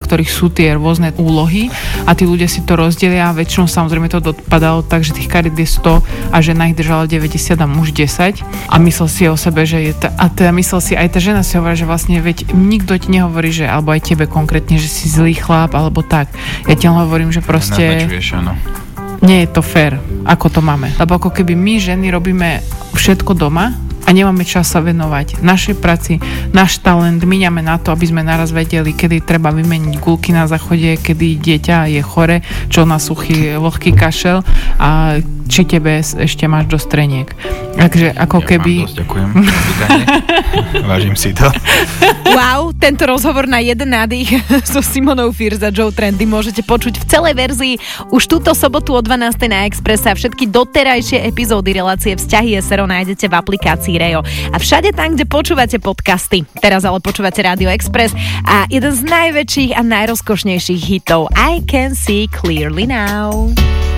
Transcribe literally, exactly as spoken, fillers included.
ktorých sú tie rôzne úlohy a tí ľudia si to rozdelia a väčšinou samozrejme to dopadalo tak, že tých kariet je sto a žena ich držala deväťdesiat a muž desať a myslel si o sebe, že je ta, a teda myslel si, aj tá žena si hovorí, že vlastne veď nikto ti nehovorí, že alebo aj tebe konkrétne, že si zlý chlap alebo tak. Ja ti len hovorím, že proste nie je to fér, ako to máme. Lebo ako keby my ženy robíme všetko doma a nemáme čas sa venovať našej práci, náš talent míňame na to, aby sme naraz vedeli, kedy treba vymeniť guľky na záchode, kedy dieťa je chore, čo na suchý, vlhký kašel a či tebe ešte máš dosť treniek. Takže ako ja keby... Mám dosť, ďakujem. Vážim si to. Wow, tento rozhovor na jeden nádych so Simonou Fierce a Joe Trendy môžete počuť v celej verzii už túto sobotu o dvanástej na Expresse a všetky doterajšie epizódy relácie Vzťahy es er o nájdete v aplikácii Reo. A všade tam, kde počúvate podcasty. Teraz ale počúvate Rádio Express a jeden z najväčších a najrozkošnejších hitov I Can See Clearly Now.